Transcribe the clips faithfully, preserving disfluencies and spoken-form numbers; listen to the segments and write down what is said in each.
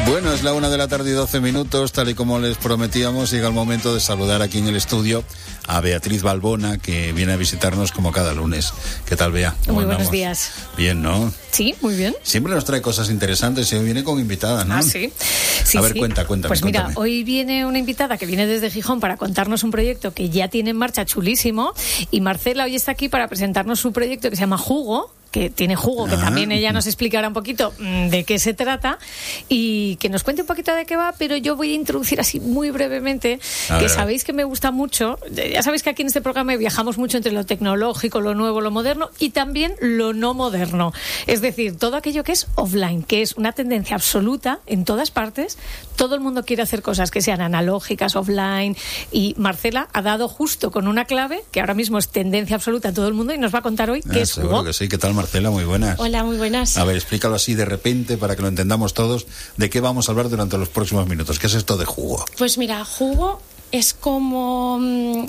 Bueno, es la una de la tarde y doce minutos, tal y como les prometíamos, llega el momento de saludar aquí en el estudio a Beatriz Balbona, que viene a visitarnos como cada lunes. ¿Qué tal, Bea? Muy buenos días. Bien, ¿no? Sí, muy bien. Siempre nos trae cosas interesantes y hoy viene con invitada, ¿no? Ah, sí. sí a ver, sí. cuenta, cuéntame. Pues mira, cuéntame. Hoy viene una invitada que viene desde Gijón para contarnos un proyecto que ya tiene en marcha chulísimo, y Marcela hoy está aquí para presentarnos su proyecto que se llama Jugo, que tiene jugo, que ah. también ella nos explicará un poquito de qué se trata y que nos cuente un poquito de qué va, pero yo voy a introducir así muy brevemente, a que ver. Sabéis que me gusta mucho, ya sabéis que aquí en este programa viajamos mucho entre lo tecnológico, lo nuevo, lo moderno y también lo no moderno, es decir, todo aquello que es offline, que es una tendencia absoluta en todas partes. Todo el mundo quiere hacer cosas que sean analógicas, offline, y Marcela ha dado justo con una clave que ahora mismo es tendencia absoluta en todo el mundo y nos va a contar hoy qué ah, es seguro jugo. Que sí. ¿Qué tal, Marcela? Muy buenas. Hola, muy buenas. A ver, explícalo así de repente para que lo entendamos todos. ¿De qué vamos a hablar durante los próximos minutos? ¿Qué es esto de jugo? Pues mira, jugo es como mmm,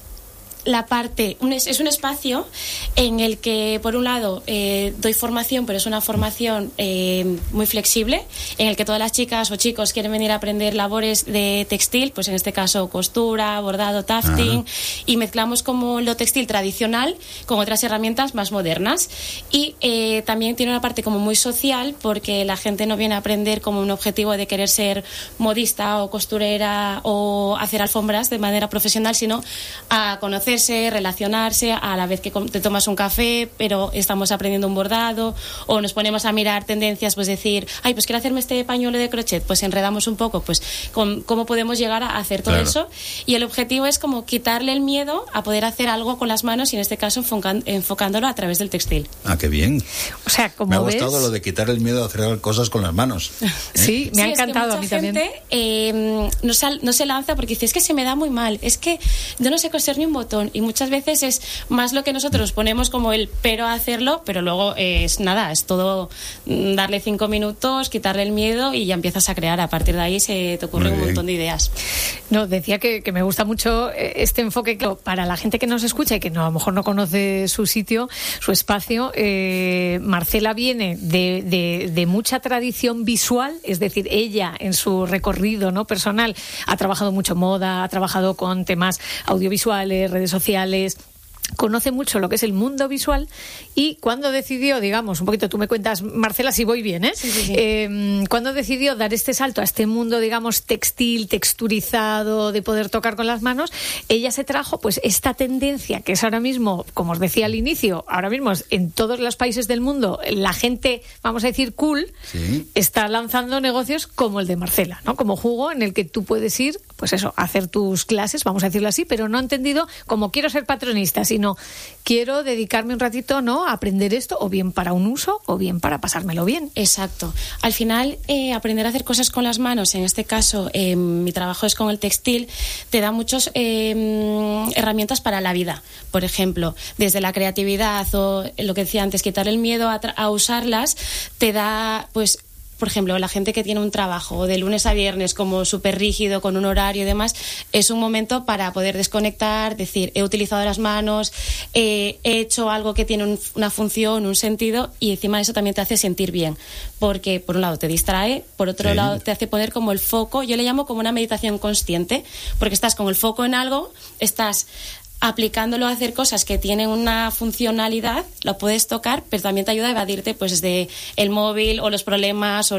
la parte, un, es, es un espacio en el que, por un lado, eh, doy formación, pero es una formación eh, muy flexible, en el que todas las chicas o chicos quieren venir a aprender labores de textil, pues en este caso costura, bordado, tafting, Ajá. y mezclamos como lo textil tradicional con otras herramientas más modernas. Y eh, también tiene una parte como muy social, porque la gente no viene a aprender como un objetivo de querer ser modista o costurera o hacer alfombras de manera profesional, sino a conocer relacionarse a la vez que te tomas un café, pero estamos aprendiendo un bordado, o nos ponemos a mirar tendencias, pues decir, ay, pues quiero hacerme este pañuelo de crochet, pues enredamos un poco, pues con, cómo podemos llegar a hacer todo claro. eso, y el objetivo es como quitarle el miedo a poder hacer algo con las manos, y en este caso enfocando, enfocándolo a través del textil. Ah, qué bien. O sea, como me ha ves... gustado lo de quitar el miedo a hacer cosas con las manos. ¿Eh? Sí, me sí, ha encantado es que a mí gente, también. Eh, no, sal, no se lanza porque dice, es que se me da muy mal, es que yo no sé coser ni un botón, y muchas veces es más lo que nosotros ponemos como el pero a hacerlo, pero luego es nada, es todo darle cinco minutos, quitarle el miedo y ya empiezas a crear. A partir de ahí se te ocurren un montón de ideas. No, decía que, que me gusta mucho este enfoque que para la gente que nos escucha y que no, a lo mejor no conoce su sitio, su espacio. eh, Marcela viene de, de, de mucha tradición visual, es decir, ella en su recorrido, ¿no?, personal ha trabajado mucho moda, ha trabajado con temas audiovisuales, redes sociales, conoce mucho lo que es el mundo visual, y cuando decidió, digamos, un poquito, tú me cuentas, Marcela, si voy bien, ¿eh? Sí, sí, sí. eh cuando decidió dar este salto a este mundo, digamos, textil, texturizado, de poder tocar con las manos, ella se trajo pues esta tendencia que es ahora mismo, como os decía al inicio, ahora mismo en todos los países del mundo, la gente, vamos a decir, cool, sí. está lanzando negocios como el de Marcela, ¿no? Como Jugo, en el que tú puedes ir, pues eso, a hacer tus clases, vamos a decirlo así, pero no entendido como quiero ser patronista, sino quiero dedicarme un ratito, ¿no?, a aprender esto, o bien para un uso o bien para pasármelo bien. Exacto. Al final, eh, aprender a hacer cosas con las manos, en este caso eh, mi trabajo es con el textil, te da muchas eh, herramientas para la vida. Por ejemplo, desde la creatividad o lo que decía antes, quitar el miedo a, a usarlas, te da, pues, por ejemplo, la gente que tiene un trabajo de lunes a viernes como súper rígido, con un horario y demás, es un momento para poder desconectar, decir, he utilizado las manos, eh, he hecho algo que tiene un, una función, un sentido, y encima eso también te hace sentir bien, porque por un lado te distrae, por otro sí. lado te hace poner como el foco, yo le llamo como una meditación consciente, porque estás con el foco en algo, estás aplicándolo a hacer cosas que tienen una funcionalidad, lo puedes tocar, pero también te ayuda a evadirte pues de el móvil o los problemas o